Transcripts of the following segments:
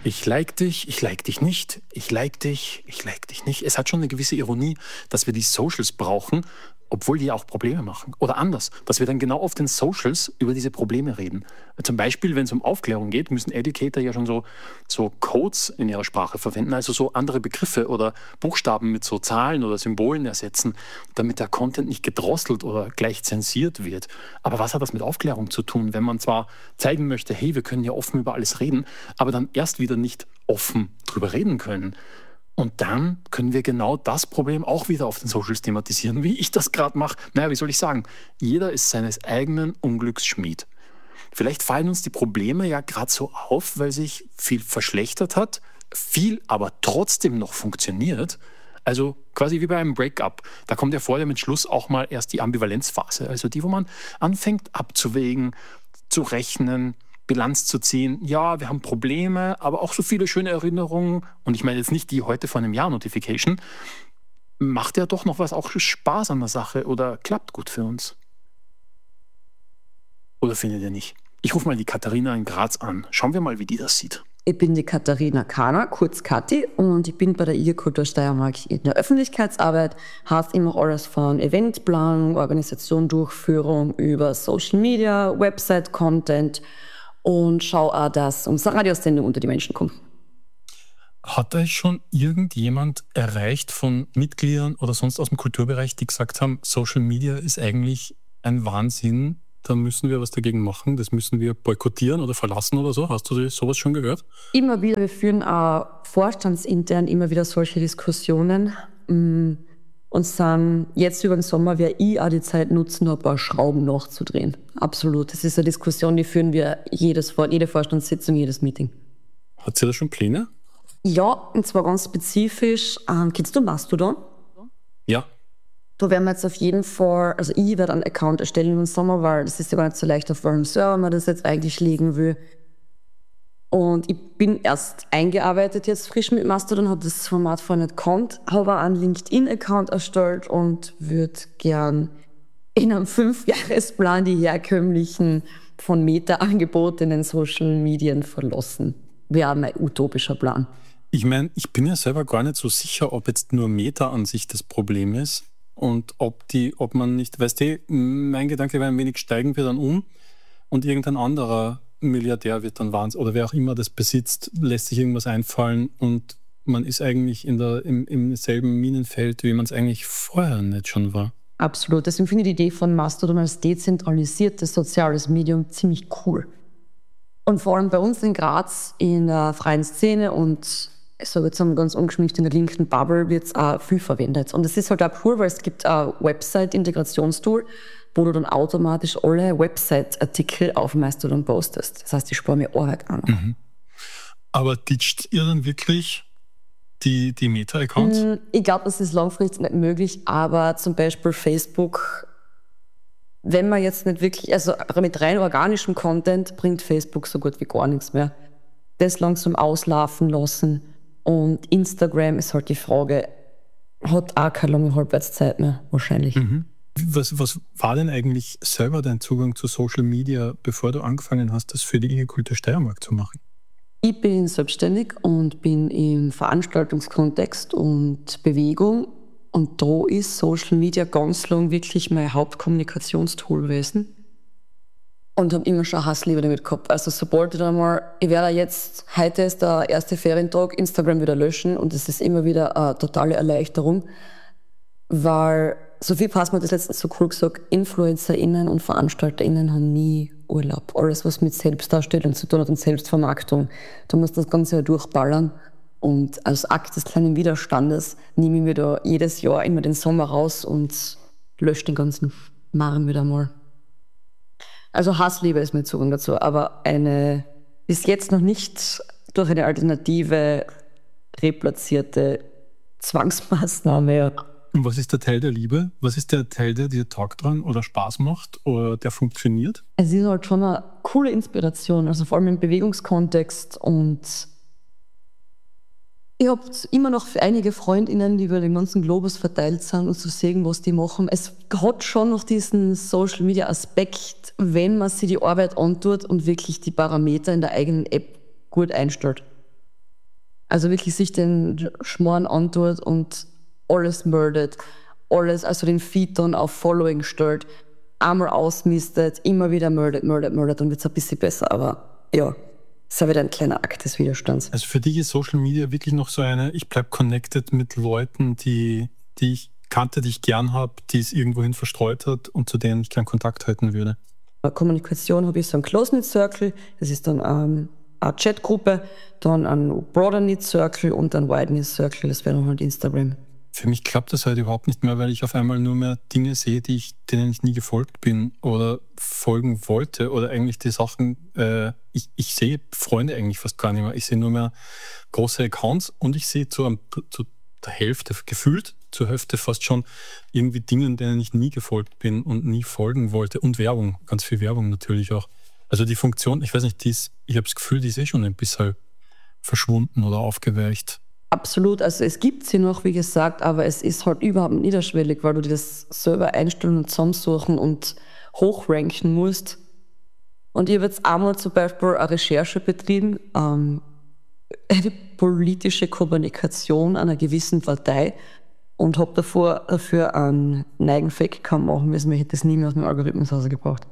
ich like dich nicht, ich like dich, ich like dich nicht. Es hat schon eine gewisse Ironie, dass wir die Socials brauchen, obwohl die ja auch Probleme machen. Oder anders, dass wir dann genau auf den Socials über diese Probleme reden. Zum Beispiel, wenn es um Aufklärung geht, müssen Educator ja schon so Codes in ihrer Sprache verwenden, also so andere Begriffe oder Buchstaben mit so Zahlen oder Symbolen ersetzen, damit der Content nicht gedrosselt oder gleich zensiert wird. Aber was hat das mit Aufklärung zu tun, wenn man zwar zeigen möchte, hey, wir können ja offen über alles reden, aber dann erst wieder nicht offen drüber reden können? Und dann können wir genau das Problem auch wieder auf den Socials thematisieren, wie ich das gerade mache. Naja, wie soll ich sagen? Jeder ist seines eigenen Unglücks Schmied. Vielleicht fallen uns die Probleme ja gerade so auf, weil sich viel verschlechtert hat, viel aber trotzdem noch funktioniert. Also quasi wie bei einem Breakup. Da kommt ja vorher mit Schluss auch mal erst die Ambivalenzphase. Also die, wo man anfängt abzuwägen, zu rechnen, Bilanz zu ziehen. Ja, wir haben Probleme, aber auch so viele schöne Erinnerungen. Und ich meine jetzt nicht die heute vor einem Jahr Notification. Macht ja doch noch was auch Spaß an der Sache oder klappt gut für uns? Oder findet ihr nicht? Ich rufe mal die Katharina in Graz an. Schauen wir mal, wie die das sieht. Ich bin die Katharina Kahner, kurz Kathi, und ich bin bei der IG Kultur Steiermark in der Öffentlichkeitsarbeit. Heißt, ich mache alles von Eventplanung, Organisation, Durchführung über Social Media, Website-Content und schaue auch, dass unsere Radiosendung unter die Menschen kommt. Hat euch schon irgendjemand erreicht von Mitgliedern oder sonst aus dem Kulturbereich, die gesagt haben, Social Media ist eigentlich ein Wahnsinn, da müssen wir was dagegen machen, das müssen wir boykottieren oder verlassen oder so? Hast du sowas schon gehört? Immer wieder, wir führen auch vorstandsintern immer wieder solche Diskussionen und sind jetzt über den Sommer, werde ich auch die Zeit nutzen, ein paar Schrauben nachzudrehen. Absolut. Das ist eine Diskussion, die führen wir jede Vorstandssitzung, jedes Meeting. Hat sie da schon Pläne? Ja, und zwar ganz spezifisch. Kennst du Mastodon? Ja. Da werden wir jetzt auf jeden Fall, also ich werde einen Account erstellen im Sommer, weil das ist ja gar nicht so leicht, auf welchem Server man das jetzt eigentlich legen will. Und ich bin erst eingearbeitet jetzt frisch mit Mastodon, habe das Format vorher nicht gekannt, habe einen LinkedIn-Account erstellt und würde gern in einem 5-Jahresplan die herkömmlichen von Meta angebotenen Social Medien verlassen. Wäre mein utopischer Plan. Ich meine, ich bin ja selber gar nicht so sicher, ob jetzt nur Meta an sich das Problem ist und ob man nicht, weißt du, mein Gedanke wäre ein wenig, steigen wir dann um und irgendein anderer Milliardär wird dann wahnsinnig, oder wer auch immer das besitzt, lässt sich irgendwas einfallen und man ist eigentlich im selben Minenfeld, wie man es eigentlich vorher nicht schon war. Absolut. Deswegen finde ich die Idee von Mastodon als dezentralisiertes soziales Medium ziemlich cool. Und vor allem bei uns in Graz in der freien Szene und ich sage jetzt einmal ganz ungeschminkt in der linken Bubble wird es auch viel verwendet. Und es ist halt auch cool, weil es gibt ein Website-Integrationstool, wo du dann automatisch alle Website-Artikel auf Mastodon postest. Das heißt, ich spare mir Arbeit an. Mhm. Aber ditcht ihr dann wirklich die Meta-Accounts? Ich glaube, das ist langfristig nicht möglich, aber zum Beispiel Facebook, wenn man jetzt nicht wirklich, also mit rein organischem Content bringt Facebook so gut wie gar nichts mehr. Das langsam auslaufen lassen. Und Instagram ist halt die Frage, hat auch keine lange Halbwertszeit mehr, wahrscheinlich. Mhm. Was war denn eigentlich selber dein Zugang zu Social Media, bevor du angefangen hast, das für die IG Kultur Steiermark zu machen? Ich bin selbstständig und bin im Veranstaltungskontext und Bewegung. Und da ist Social Media ganz lang wirklich mein Hauptkommunikationstool gewesen. Und habe immer schon Hassliebe damit gehabt. Also sobald ich dann mal, ich werde jetzt, heute ist der erste Ferientag, Instagram wieder löschen und es ist immer wieder eine totale Erleichterung, weil Sophie Passmann hat das letztens so cool gesagt, InfluencerInnen und VeranstalterInnen haben nie Urlaub. Alles, was mit Selbstdarstellung zu tun hat und Selbstvermarktung, du musst das Ganze ja durchballern. Und als Akt des kleinen Widerstandes nehme ich mir da jedes Jahr immer den Sommer raus und lösche den ganzen Marren wieder mal. Also Hassliebe ist mein Zugang dazu, aber eine bis jetzt noch nicht durch eine alternative, replatzierte Zwangsmaßnahme. Und was ist der Teil der Liebe? Was ist der Teil, der dir taugt dran oder Spaß macht oder der funktioniert? Es ist halt schon eine coole Inspiration, also vor allem im Bewegungskontext und ich habe immer noch einige FreundInnen, die über den ganzen Globus verteilt sind und zu sehen, was die machen. Es hat schon noch diesen Social-Media-Aspekt, wenn man sich die Arbeit antut und wirklich die Parameter in der eigenen App gut einstellt. Also wirklich sich den Schmarrn antut und alles meldet, alles, also den Feed dann auf Following stellt, einmal ausmistet, immer wieder meldet, dann wird es ein bisschen besser, aber ja, es ist ja wieder ein kleiner Akt des Widerstands. Also für dich ist Social Media wirklich noch so ich bleibe connected mit Leuten, die ich kannte, die ich gern habe, die es irgendwohin verstreut hat und zu denen ich gern Kontakt halten würde. Kommunikation habe ich so einen Close-Knit Circle, das ist dann eine Chatgruppe, dann ein Broader-Knit Circle und ein Wide-Knit Circle, das wäre dann halt Instagram. Für mich klappt das halt überhaupt nicht mehr, weil ich auf einmal nur mehr Dinge sehe, denen ich nie gefolgt bin oder folgen wollte oder eigentlich die Sachen, ich sehe Freunde eigentlich fast gar nicht mehr. Ich sehe nur mehr große Accounts und ich sehe zu der Hälfte, gefühlt zur Hälfte fast schon irgendwie Dingen, denen ich nie gefolgt bin und nie folgen wollte und Werbung, ganz viel Werbung natürlich auch. Also die Funktion, ich weiß nicht, ich habe das Gefühl, die ist schon ein bisschen verschwunden oder aufgeweicht. Absolut, also es gibt sie noch, wie gesagt, aber es ist halt überhaupt nicht niederschwellig, weil du dir das selber einstellen und zusammensuchen und hochranken musst. Und ich habe jetzt einmal zum Beispiel eine Recherche betrieben, eine politische Kommunikation einer gewissen Partei und habe dafür einen Neigen-Fake-Account machen müssen, weil ich hätte das nie mehr aus dem Algorithmus rausgebracht.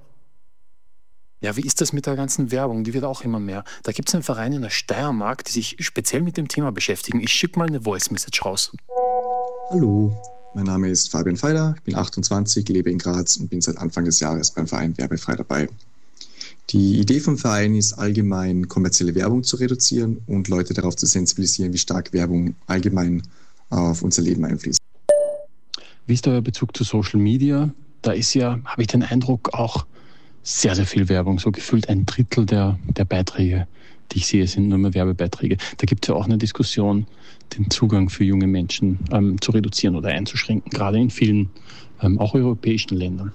Ja, wie ist das mit der ganzen Werbung? Die wird auch immer mehr. Da gibt es einen Verein in der Steiermark, die sich speziell mit dem Thema beschäftigen. Ich schicke mal eine Voice-Message raus. Hallo, mein Name ist Fabian Feider, ich bin 28, lebe in Graz und bin seit Anfang des Jahres beim Verein Werbefrei dabei. Die Idee vom Verein ist allgemein, kommerzielle Werbung zu reduzieren und Leute darauf zu sensibilisieren, wie stark Werbung allgemein auf unser Leben einfließt. Wie ist euer Bezug zu Social Media? Da ist ja, habe ich den Eindruck, auch sehr, sehr viel Werbung. So gefühlt 1/3 der Beiträge, die ich sehe, sind nur mehr Werbebeiträge. Da gibt es ja auch eine Diskussion, den Zugang für junge Menschen zu reduzieren oder einzuschränken, gerade in vielen auch europäischen Ländern.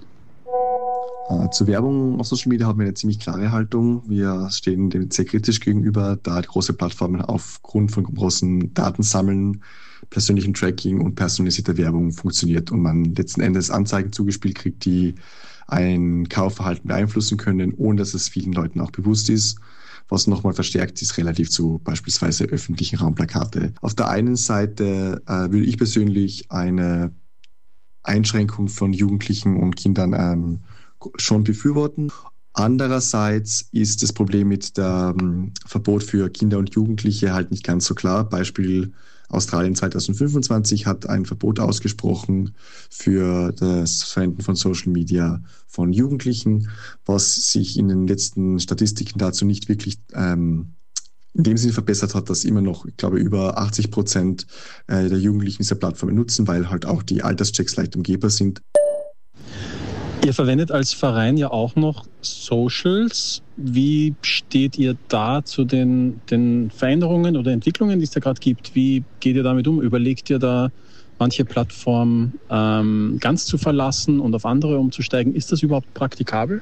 Zur Werbung auf Social Media haben wir eine ziemlich klare Haltung. Wir stehen dem sehr kritisch gegenüber, da große Plattformen aufgrund von großen Datensammeln, persönlichem Tracking und personalisierter Werbung funktioniert und man letzten Endes Anzeigen zugespielt kriegt, die ein Kaufverhalten beeinflussen können, ohne dass es vielen Leuten auch bewusst ist. Was nochmal verstärkt ist, relativ zu beispielsweise öffentlichen Raumplakate. Auf der einen Seite würde ich persönlich eine Einschränkung von Jugendlichen und Kindern schon befürworten. Andererseits ist das Problem mit dem Verbot für Kinder und Jugendliche halt nicht ganz so klar. Beispiel Australien 2025 hat ein Verbot ausgesprochen für das Verwenden von Social Media von Jugendlichen, was sich in den letzten Statistiken dazu nicht wirklich in dem Sinne verbessert hat, dass immer noch, ich glaube, über 80% der Jugendlichen diese Plattformen nutzen, weil halt auch die Alterschecks leicht umgehbar sind. Ihr verwendet als Verein ja auch noch Socials. Wie steht ihr da zu den Veränderungen oder Entwicklungen, die es da gerade gibt? Wie geht ihr damit um? Überlegt ihr da, manche Plattformen ganz zu verlassen und auf andere umzusteigen? Ist das überhaupt praktikabel?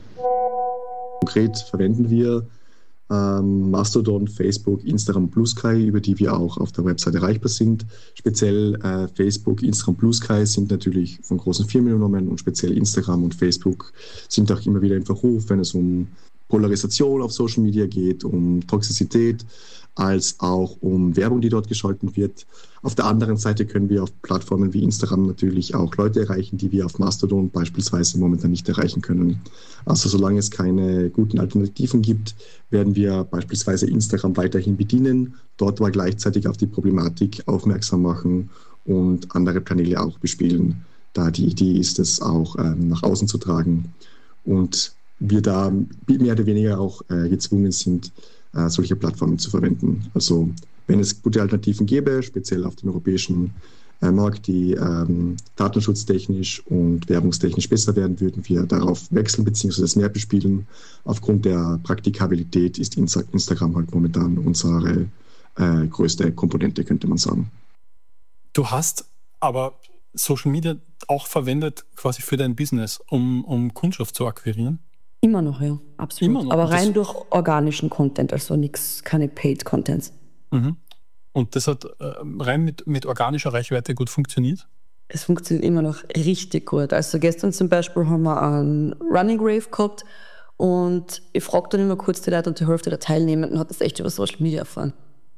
Konkret verwenden wir Mastodon, Facebook, Instagram, Blue Sky, über die wir auch auf der Website erreichbar sind. Speziell Facebook, Instagram, Blue Sky sind natürlich von großen Firmen übernommen und speziell Instagram und Facebook sind auch immer wieder im Verruf, wenn es um Polarisation auf Social Media geht, um Toxizität, als auch um Werbung, die dort geschalten wird. Auf der anderen Seite können wir auf Plattformen wie Instagram natürlich auch Leute erreichen, die wir auf Mastodon beispielsweise momentan nicht erreichen können. Also solange es keine guten Alternativen gibt, werden wir beispielsweise Instagram weiterhin bedienen, dort aber gleichzeitig auf die Problematik aufmerksam machen und andere Kanäle auch bespielen, da die Idee ist, es auch nach außen zu tragen und wir da mehr oder weniger auch gezwungen sind, solche Plattformen zu verwenden. Also wenn es gute Alternativen gäbe, speziell auf dem europäischen Markt, die datenschutztechnisch und werbungstechnisch besser werden, würden wir darauf wechseln bzw. das mehr bespielen. Aufgrund der Praktikabilität ist Instagram halt momentan unsere größte Komponente, könnte man sagen. Du hast aber Social Media auch verwendet quasi für dein Business, um Kundschaft zu akquirieren? Immer noch, ja, absolut. Immer noch. Aber rein durch organischen Content, also keine Paid Contents. Mhm. Und das hat rein mit organischer Reichweite gut funktioniert? Es funktioniert immer noch richtig gut. Also gestern zum Beispiel haben wir einen Running Rave gehabt und ich frage dann immer kurz die Leute und die Hälfte der Teilnehmenden hat das echt über Social Media erfahren. Ein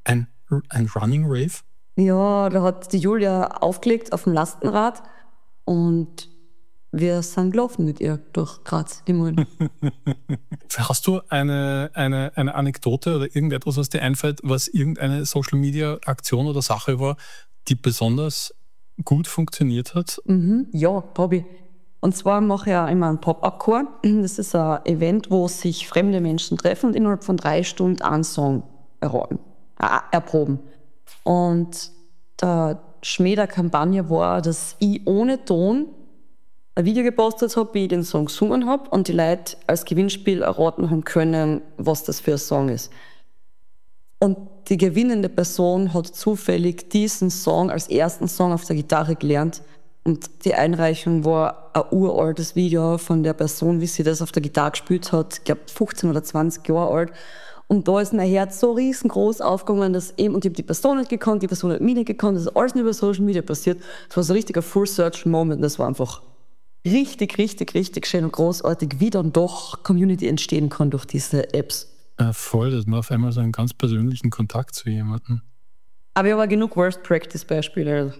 ein Running Rave? Ja, da hat die Julia aufgelegt auf dem Lastenrad und wir sind gelaufen mit ihr durch Graz, die Mulden. Hast du eine Anekdote oder irgendetwas, was dir einfällt, was irgendeine Social-Media-Aktion oder Sache war, die besonders gut funktioniert hat? Ja, habe ich. Und zwar mache ich ja immer einen Pop-Up-Chor. Das ist ein Event, wo sich fremde Menschen treffen und innerhalb von 3 Stunden einen Song erproben. Und der Schmäh der Kampagne war, dass ich ohne Ton ein Video gepostet habe, wie ich den Song gesungen habe und die Leute als Gewinnspiel erraten haben können, was das für ein Song ist. Und die gewinnende Person hat zufällig diesen Song als ersten Song auf der Gitarre gelernt. Und die Einreichung war ein uraltes Video von der Person, wie sie das auf der Gitarre gespielt hat. Ich glaube 15 oder 20 Jahre alt. Und da ist mein Herz so riesengroß aufgegangen, dass eben, und ich habe die Person nicht gekannt, die Person hat mich nicht gekannt, das ist alles nur über Social Media passiert. Das war so ein richtiger Full-Search-Moment. Das war einfach richtig, richtig, richtig schön und großartig, wie dann doch Community entstehen kann durch diese Apps. Voll, dass man auf einmal so einen ganz persönlichen Kontakt zu jemandem. Aber ich habe genug Worst-Practice-Beispiele.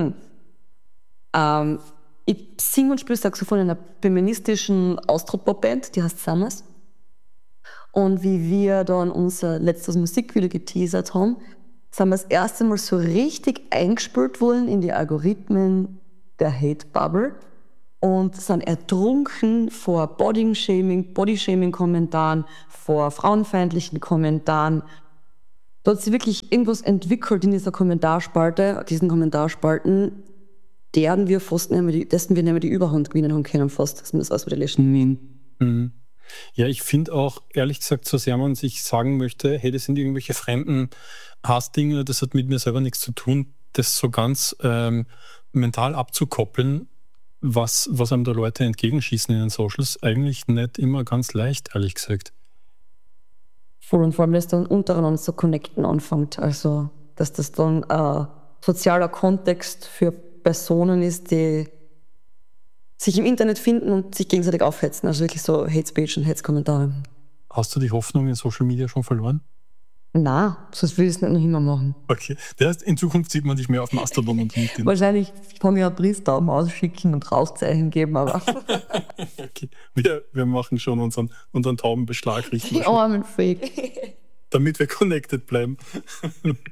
Ich singe und spiele Saxophon in einer feministischen Austro-Pop-Band, die heißt Summers. Und wie wir dann unser letztes Musikvideo geteasert haben, sind wir das erste Mal so richtig eingespült worden in die Algorithmen der Hate-Bubble und sind ertrunken vor Body-Shaming-Kommentaren, vor frauenfeindlichen Kommentaren. Da hat sich wirklich irgendwas entwickelt in dieser diesen Kommentarspalten, dessen wir nicht mehr die Überhand gewinnen haben können, fast, dass wir das alles wieder löschen. Mhm. Ja, ich finde auch, ehrlich gesagt, so sehr man sich sagen möchte, hey, das sind irgendwelche fremden Hassdinge, das hat mit mir selber nichts zu tun, das so ganz mental abzukoppeln, was einem da Leute entgegenschießen in den Socials, eigentlich nicht immer ganz leicht, ehrlich gesagt. Voll und vor allem, dass dann untereinander so connecten anfängt, also dass das dann ein sozialer Kontext für Personen ist, die sich im Internet finden und sich gegenseitig aufhetzen. Also wirklich so Hate Speech und Hate-Kommentare. Hast du die Hoffnung in Social Media schon verloren? Nein, sonst will ich es nicht noch immer machen. Okay. Das heißt, in Zukunft sieht man dich mehr auf Mastodon und LinkedIn. Wahrscheinlich kann ich einen Brieftaum ausschicken und Rauchzeichen geben, aber... Okay. Wir machen schon unseren Taubenbeschlag, richten wir Die schon, armen Fake. damit wir connected bleiben.